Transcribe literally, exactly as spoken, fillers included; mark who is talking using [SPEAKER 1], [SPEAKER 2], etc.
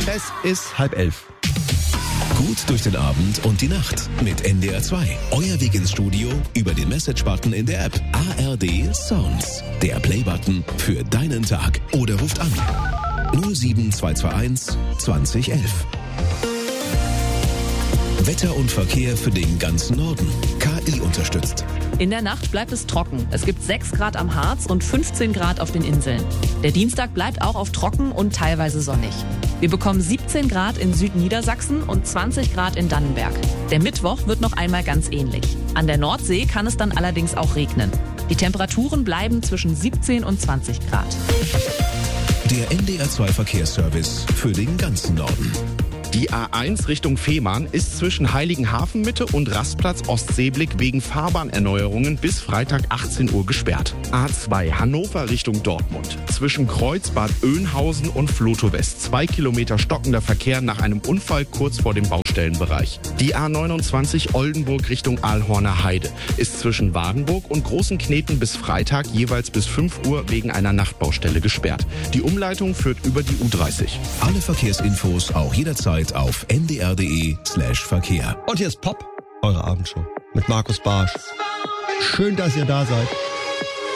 [SPEAKER 1] Es ist halb elf.
[SPEAKER 2] Gut durch den Abend und die Nacht mit N D R zwei. Euer Weg ins Studio über den Message-Button in der App. A R D Sounds. Der Play-Button für deinen Tag. Oder ruft an. null sieben zwei zwei eins zwanzig elf. Wetter und Verkehr für den ganzen Norden. K I unterstützt.
[SPEAKER 3] In der Nacht bleibt es trocken. Es gibt sechs Grad am Harz und fünfzehn Grad auf den Inseln. Der Dienstag bleibt auch auf trocken und teilweise sonnig. Wir bekommen siebzehn Grad in Südniedersachsen und zwanzig Grad in Dannenberg. Der Mittwoch wird noch einmal ganz ähnlich. An der Nordsee kann es dann allerdings auch regnen. Die Temperaturen bleiben zwischen siebzehn und zwanzig Grad.
[SPEAKER 2] Der N D R zwei Verkehrsservice für den ganzen Norden.
[SPEAKER 1] Die A eins Richtung Fehmarn ist zwischen Heiligenhafen-Mitte und Rastplatz Ostseeblick wegen Fahrbahnerneuerungen bis Freitag achtzehn Uhr gesperrt. A zwei Hannover Richtung Dortmund. Zwischen Kreuzbad Oeynhausen und Flotow West. Zwei Kilometer stockender Verkehr nach einem Unfall kurz vor dem Baustellenbereich. Die A neunundzwanzig Oldenburg Richtung Alhorner Heide ist zwischen Wadenburg und Großen Kneten bis Freitag jeweils bis fünf Uhr wegen einer Nachtbaustelle gesperrt. Die Umleitung führt über die U dreißig.
[SPEAKER 2] Alle Verkehrsinfos auch jederzeit auf n d r punkt d e slash Verkehr.
[SPEAKER 4] Und hier ist Pop, eure Abendshow mit Markus Barsch. Schön, dass ihr da seid.